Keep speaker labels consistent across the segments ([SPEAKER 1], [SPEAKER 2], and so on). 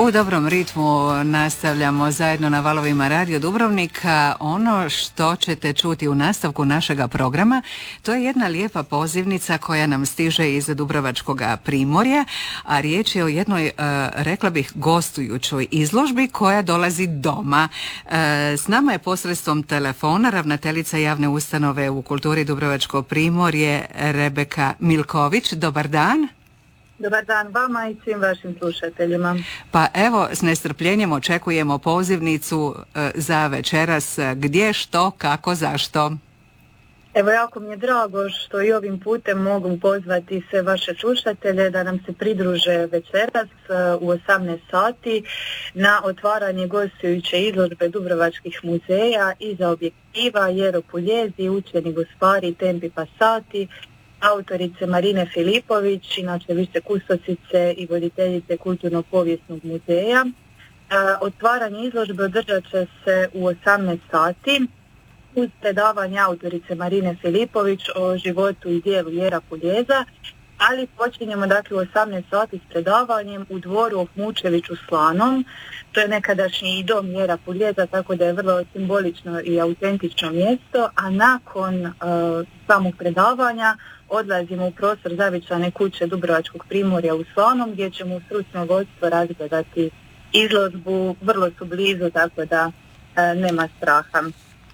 [SPEAKER 1] U dobrom ritmu nastavljamo zajedno na valovima Radio Dubrovnika. Ono što ćete čuti u nastavku našega programa, to je jedna lijepa pozivnica koja nam stiže iz Dubrovačkog primorja, a riječ je o jednoj, rekla bih, gostujućoj izložbi koja dolazi doma. S nama je posredstvom telefona ravnateljica javne ustanove u kulturi Dubrovačko primorje Rebeka Milković. Dobar dan.
[SPEAKER 2] Dobar dan vama i svim vašim slušateljima.
[SPEAKER 1] Pa evo, s nestrpljenjem očekujemo pozivnicu za večeras. Gdje, što, kako, zašto?
[SPEAKER 2] Evo, jako mi je drago što i ovim putem mogu pozvati sve vaše slušatelje da nam se pridruže večeras u 18 sati na otvaranje gostujuće izložbe Dubrovačkih muzeja iza objektiva Jero Puljezi, Učeni gospari, Tempi Passati, autorice Marine Filipović, inače više kustosice i voditeljice Kulturno-povijesnog muzeja. Otvaranje izložbe održat će se u 18 sati uz predavanje autorice Marine Filipović o životu i djelu Jera Puljeza, ali počinjemo dakle u 18 sati s predavanjem u dvoru Ohmučević u Slanom. To je nekadašnji dom Jera Puljeza, tako da je vrlo simbolično i autentično mjesto, a nakon samog predavanja odlazimo u prostor zavičane kuće Dubrovačkog primorja u Slanom, gdje ćemo u stručno vodstvo razgledati izložbu. Vrlo su blizu, tako da nema straha.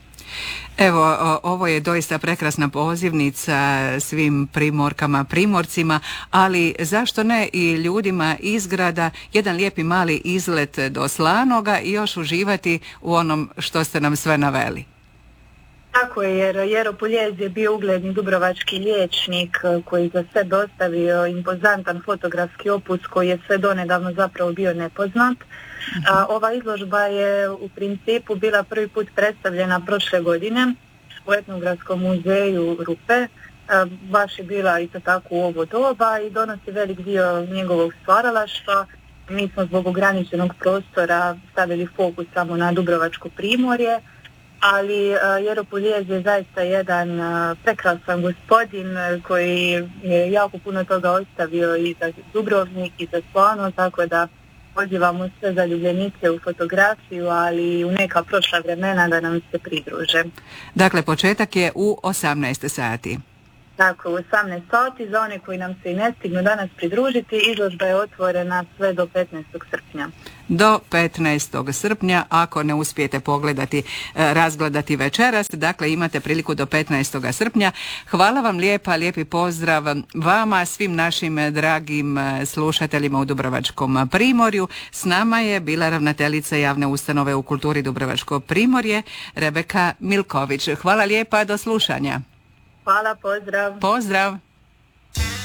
[SPEAKER 1] Evo, ovo je doista prekrasna pozivnica svim primorkama, primorcima, ali zašto ne i ljudima iz grada, jedan lijepi mali izlet do Slanoga i još uživati u onom što ste nam sve naveli.
[SPEAKER 2] Tako je, jer Jero Puljez je bio ugledni dubrovački liječnik koji za sebe ostavio impozantan fotografski opus koji je sve donedavno zapravo bio nepoznat. Ova izložba je u principu bila prvi put predstavljena prošle godine u Etnografskom muzeju Rupe. Baš je bila isto tako u ovo doba i donosi velik dio njegovog stvaralaštva. Mi smo zbog ograničenog prostora stavili fokus samo na Dubrovačko primorje, ali Jero Puljez je zaista jedan prekrasan gospodin koji je jako puno toga ostavio i za Dubrovnik i za Slano, tako da pozivamo sve zaljubljenice u fotografiju, ali i u neka prošla vremena da nam se pridruže.
[SPEAKER 1] Dakle, početak je u 18 sati.
[SPEAKER 2] Tako, u 18 sati, za one koji nam se i ne stignu danas pridružiti, izložba je otvorena sve do 15. srpnja.
[SPEAKER 1] Do 15. srpnja, ako ne uspijete pogledati, razgledati večeras, dakle imate priliku do 15. srpnja. Hvala vam lijepa, lijepi pozdrav vama, svim našim dragim slušateljima u Dubrovačkom primorju. S nama je bila ravnateljica javne ustanove u kulturi Dubrovačko primorje, Rebeka Milković. Hvala lijepa, do slušanja.
[SPEAKER 2] Hvala, pozdrav.
[SPEAKER 1] Pozdrav.